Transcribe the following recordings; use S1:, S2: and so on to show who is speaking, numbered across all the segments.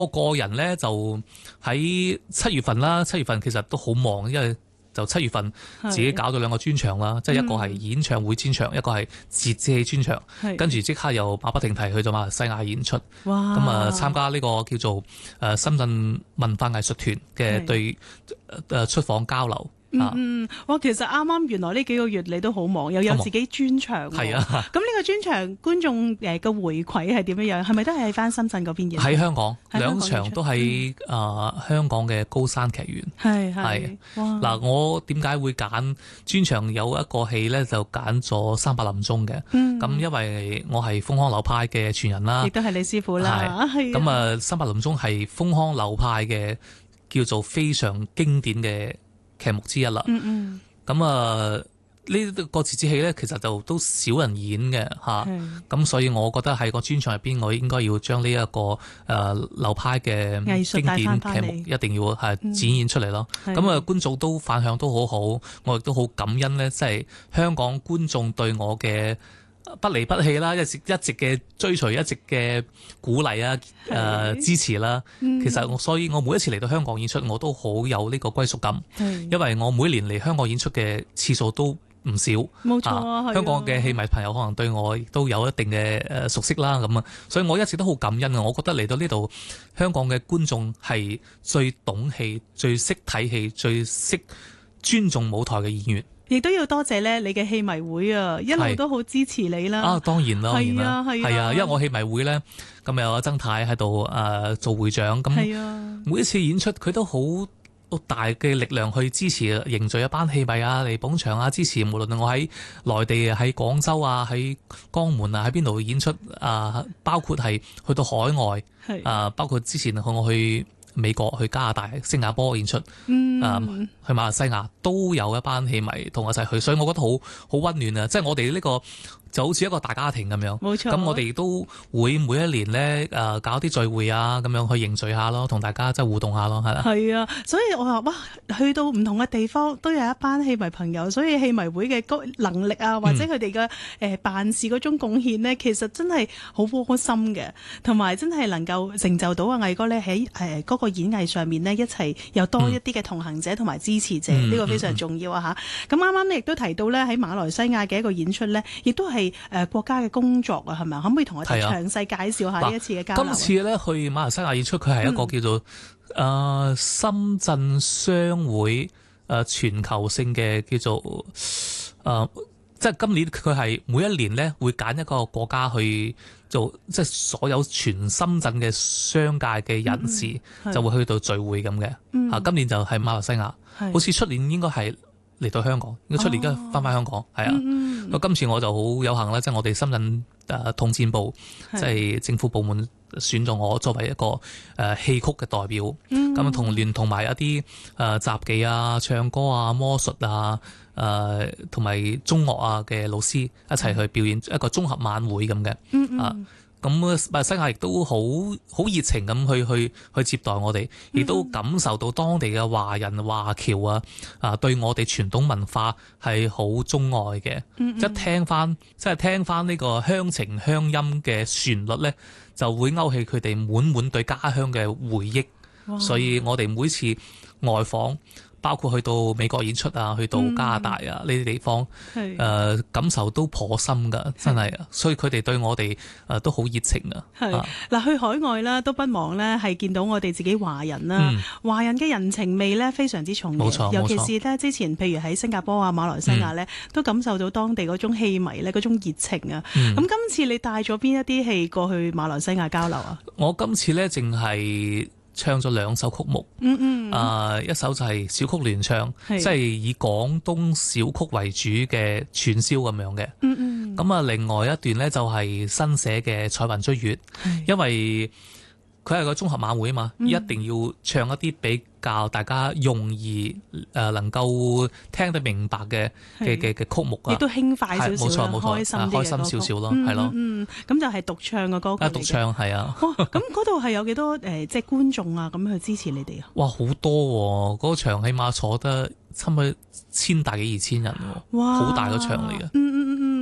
S1: 我個人咧就喺7月份啦，7月份其實都好忙，因為就7月份自己搞咗2個專場啦，即係一個係演唱會專場，一個係節氣專場，跟住即刻又馬不停蹄去咗馬來西亞演出，咁參加呢個叫做深圳文化藝術團嘅對出訪交流。
S2: 哇！其實啱啱原來呢幾個月你都好忙，又有自己專場。係啊，咁呢個專場觀眾嘅回饋係點樣樣？係咪都係喺翻深圳嗰邊嘅？
S1: 喺香港2場都喺香港嘅高山劇院。係嗱，我點解會揀專場？有一個戲咧就揀咗三百林鐘嘅。咁因為我係豐康流派嘅傳人啦，
S2: 亦都係你師傅啦。係
S1: 咁三百林鐘係豐康流派嘅叫做非常經典嘅劇目之一啦。咁呢個節節戲咧，其實就都少人演嘅嚇。咁所以我覺得喺個專場入邊，我應該要將呢一個流派嘅經典劇目一定要係展現出嚟咯。咁觀眾都反響都好好，我亦都好感恩咧，即係香港觀眾對我嘅不離不棄啦，一直嘅追隨，一直嘅鼓勵啊，支持啦。其實所以我每一次嚟到香港演出，我都好有呢個歸屬感，因為我每年嚟香港演出嘅次數都唔少。
S2: 冇錯，
S1: 香港嘅戲迷朋友可能對我亦都有一定嘅熟悉啦，咁啊，所以我一直都好感恩啊。我覺得嚟到呢度，香港嘅觀眾係最懂戲、最識睇戲、最識尊重舞台嘅演員。
S2: 亦都要多謝咧你嘅戲迷會啊，一路都好支持你啦。
S1: 當然啦，
S2: 係啊，
S1: 因為我戲迷會咧，咁有阿曾太喺度做會長，咁每一次演出佢都好大嘅力量去支持，凝聚一班戲迷啊嚟捧場啊，支持。無論我喺內地、喺廣州啊、喺江門啊、喺邊度演出包括係去到海外包括之前我去美國、去加拿大、新加坡演出，去馬來西亞都有一班戲迷同我一齊去，所以我覺得好溫暖啊！即係我哋呢個就好似一個大家庭咁樣。
S2: 冇錯。
S1: 咁我哋都會每一年咧搞啲聚會啊，咁樣去凝聚下咯，同大家即係互動下咯，係啦。
S2: 係啊，所以我話哇，去到唔同嘅地方都有一班戲迷朋友，所以戲迷會嘅能力啊，或者佢哋嘅辦事嗰種貢獻呢，其實真係好窩心嘅，同埋真係能夠成就到阿毅哥咧喺嗰個演藝上面呢，一齊又多一啲嘅同行者同埋支持者，呢個非常重要啊嚇。咁啱啱咧亦都提到咧喺馬來西亞嘅一個演出咧，亦都係國家嘅工作啊，係咪？可唔可以同我哋詳細介紹下呢一次嘅交流？
S1: 今次咧去馬來西亞演出，佢係一個叫做深圳商會全球性嘅叫做即係今年佢係每一年咧會揀一個國家去做，即係所有全深圳嘅商界嘅人士就會去到聚會咁嘅。今年就係馬來西亞，好似出年應該係嚟到香港，應該出年而家翻香港，係啊。咁今次我就好有幸啦，即係我哋深圳統戰部即係政府部門選咗我作為一個戲曲嘅代表，咁聯同埋一啲雜技啊、唱歌啊、魔術啊、同埋中樂啊嘅老師一齊去表演一個綜合晚會咁嘅。咁馬來西亞亦都好熱情咁去接待我哋，亦都感受到當地嘅華人華僑對我哋傳統文化係好鍾愛嘅。即係聽翻呢個鄉情鄉音嘅旋律咧，就會勾起佢哋滿對家鄉嘅回憶。所以我哋每次外訪，包括去到美國演出啊，去到加拿大啊呢啲地方，感受都頗深㗎，真係。所以佢哋對我哋都好熱情啊。
S2: 嗱，去海外啦，都不忘咧係見到我哋自己華人啦，華人嘅人情味咧非常之重嘅。
S1: 冇錯，
S2: 尤其是咧之前譬如喺新加坡啊、馬來西亞咧，都感受到當地嗰種戲迷咧嗰種熱情啊。咁今次你帶咗邊一啲戲過去馬來西亞交流啊？我今次咧淨係唱咗2首曲目，一首就係小曲聯唱，即係以廣東小曲為主嘅串燒咁樣嘅。咁另外一段呢，就係新寫嘅《彩雲追月》，因為佢係個綜合晚會啊嘛，一定要唱一啲比較大家容易能夠聽得明白嘅曲目啊，亦都輕快少少，開心少少咯，係咯。咁就係獨唱嘅歌曲。獨唱係啊。咁嗰度係有幾多即係觀眾啊咁去支持你哋啊？哇，好多喎！嗰場起碼坐得差唔多1000大幾2000人喎，哇，好大個場嚟嘅。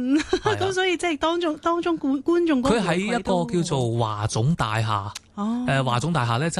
S2: 咁所以即係當中觀眾嗰個
S1: 佢喺一個叫做華總大廈。華總大廈咧，